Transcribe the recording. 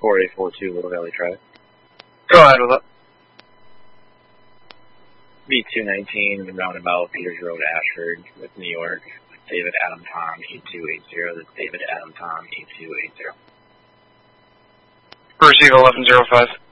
4842 Little Valley Drive. Go ahead with it. B219, roundabout, Peters Road, Ashford, with New York. David Adam Tom, E280. That's David Adam Tom, E280. Receive 1105.